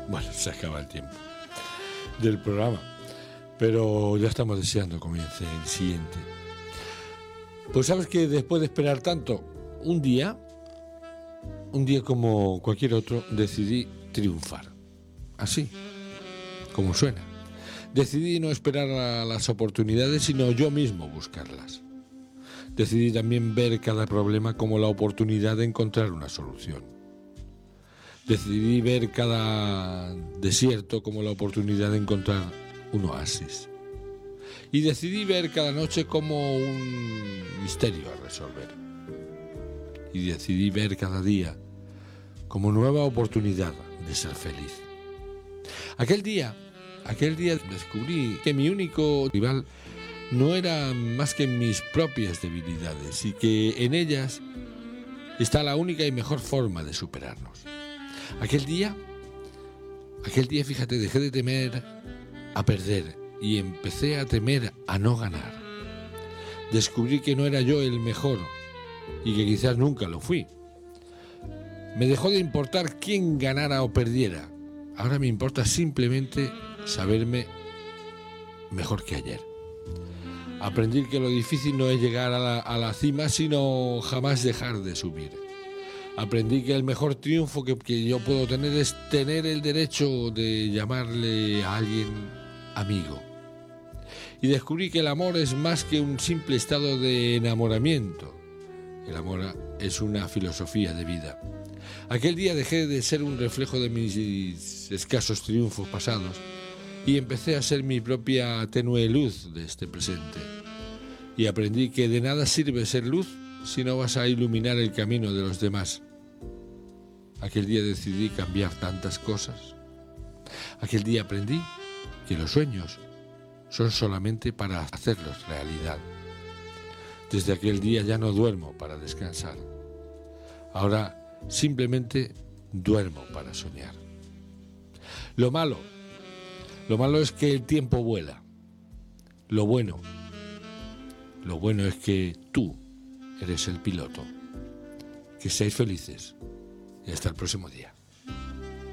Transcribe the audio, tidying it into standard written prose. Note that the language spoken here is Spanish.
Bueno, se acaba el tiempo del programa, pero ya estamos deseando que comience el siguiente. Pues sabes que después de esperar tanto, un día como cualquier otro, decidí triunfar. Así, como suena. Decidí no esperar a las oportunidades, sino yo mismo buscarlas. Decidí también ver cada problema como la oportunidad de encontrar una solución. Decidí ver cada desierto como la oportunidad de encontrar un oasis. Y decidí ver cada noche como un misterio a resolver. Y decidí ver cada día como nueva oportunidad de ser feliz. Aquel día descubrí que mi único rival no era más que mis propias debilidades y que en ellas está la única y mejor forma de superarnos. Aquel día, fíjate, dejé de temer a perder y empecé a temer a no ganar. Descubrí que no era yo el mejor y que quizás nunca lo fui. Me dejó de importar quién ganara o perdiera. Ahora me importa simplemente saberme mejor que ayer. Aprendí que lo difícil no es llegar a la cima, sino jamás dejar de subir. Aprendí que el mejor triunfo que yo puedo tener es tener el derecho de llamarle a alguien amigo. Y descubrí que el amor es más que un simple estado de enamoramiento. El amor es una filosofía de vida. Aquel día dejé de ser un reflejo de mis escasos triunfos pasados y empecé a ser mi propia tenue luz de este presente. Y aprendí que de nada sirve ser luz si no vas a iluminar el camino de los demás. Aquel día decidí cambiar tantas cosas. Aquel día aprendí que los sueños son solamente para hacerlos realidad. Desde aquel día ya no duermo para descansar. Ahora simplemente duermo para soñar. Lo malo es que el tiempo vuela. Lo bueno es que tú eres el piloto. Que seáis felices y hasta el próximo día.